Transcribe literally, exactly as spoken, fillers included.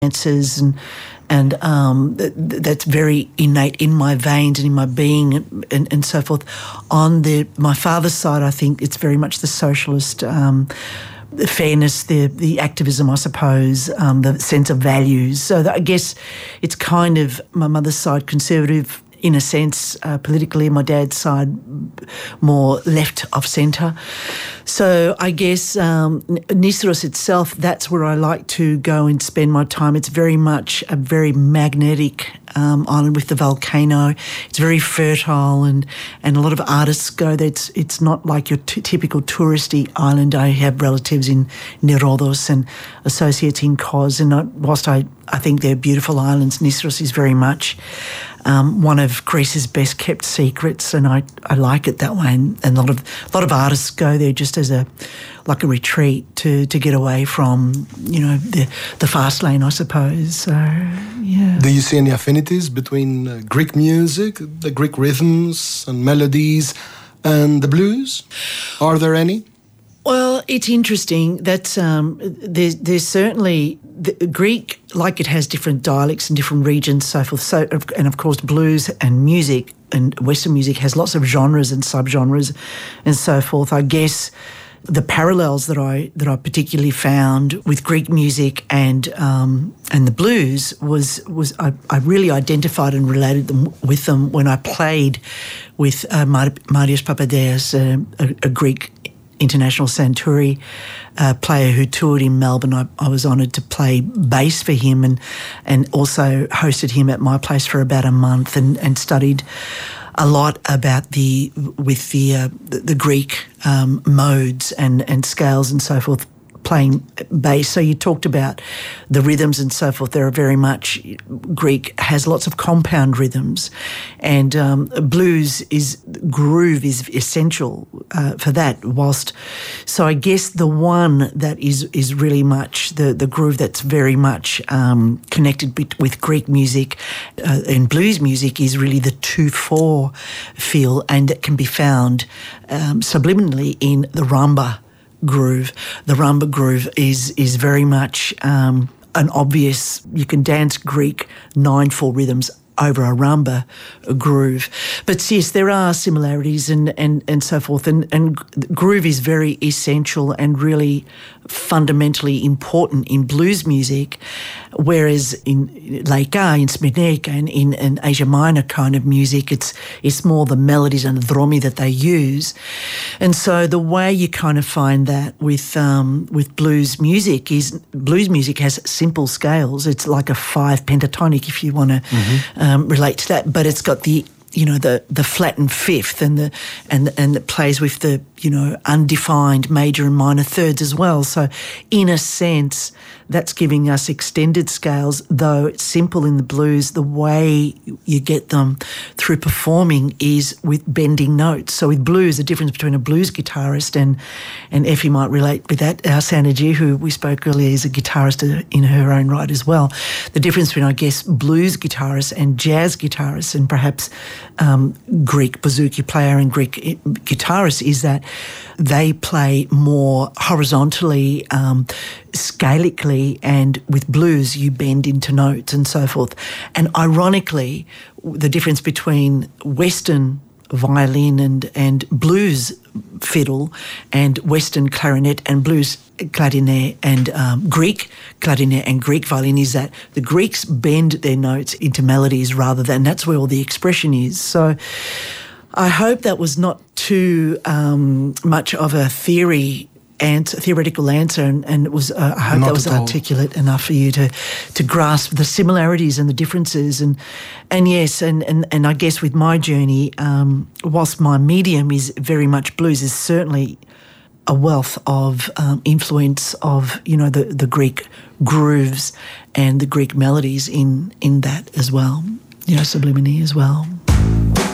dances and and um, th- that's very innate in my veins and in my being and, and so forth. On the my father's side, I think it's very much the socialist um, the fairness, the the activism, I suppose, um, the sense of values. So that, I guess it's kind of my mother's side conservative in a sense, uh, politically, my dad's side more left of centre. So I guess um, Niceros itself, that's where I like to go and spend my time. It's very much a very magnetic um, island with the volcano. It's very fertile and, and a lot of artists go there. It's, it's not like your t- typical touristy island. I have relatives in Nirodos and associates in Kos, and I, whilst I, I think they're beautiful islands, Niceros is very much Um, one of Greece's best kept secrets, and I, I like it that way. And, and a lot of a lot of artists go there just as a like a retreat to, to get away from, you know, the the fast lane, I suppose. So yeah. Do you see any affinities between uh, Greek music, the Greek rhythms and melodies, and the blues? Are there any? Well, it's interesting that um, there's, there's certainly the Greek, like it has different dialects and different regions, so forth. So, and of course, blues and music and Western music has lots of genres and subgenres and so forth. I guess the parallels that I that I particularly found with Greek music and um, and the blues was was I, I really identified and related them with them when I played with uh, Marios Papadeas, uh, a, a Greek international Santuri uh, player who toured in Melbourne. I, I was honoured to play bass for him and and also hosted him at my place for about a month and, and studied a lot about the with the uh, the, the Greek um, modes and, and scales and so forth, playing bass. So you talked about the rhythms and so forth. There are very much, Greek has lots of compound rhythms, and um, blues is, groove is essential uh, for that. Whilst, so I guess the one that is is really much, the, the groove that's very much um, connected with Greek music uh, and blues music is really the two four feel, and it can be found um, subliminally in the rumba groove. The rumba groove is is very much um, an obvious, you can dance Greek nine four rhythms over a rumba groove. But yes, there are similarities and, and, and so forth. And, and groove is very essential and really fundamentally important in blues music, whereas in Laika, in Smirneka, and in, in Asia Minor kind of music, it's it's more the melodies and the dromi that they use. And so the way you kind of find that with um, with blues music is, blues music has simple scales. It's like a five pentatonic, if you want to mm-hmm. um, relate to that, but it's got the, you know, the the flattened fifth and the and and it plays with the, you know, undefined major and minor thirds as well. So in a sense, that's giving us extended scales, though it's simple in the blues. The way you get them through performing is with bending notes. So with blues, the difference between a blues guitarist and, and Effie might relate with that, our Sanderji, who we spoke earlier, is a guitarist in her own right as well. The difference between, I guess, blues guitarists and jazz guitarists and perhaps um, Greek bouzouki player and Greek guitarist is that they play more horizontally, um, scalically, and with blues you bend into notes and so forth. And ironically, the difference between Western violin and, and blues fiddle and Western clarinet and blues clarinet and um, Greek clarinet and Greek violin is that the Greeks bend their notes into melodies rather than, that's where all the expression is. So I hope that was not too um, much of a theory answer, theoretical answer, and, and it was. Uh, I hope not that was articulate enough for you to to grasp the similarities and the differences, and and yes, and and, and I guess with my journey, um, whilst my medium is very much blues, is certainly a wealth of um, influence of, you know, the the Greek grooves and the Greek melodies in in that as well, you know, sublimity as well.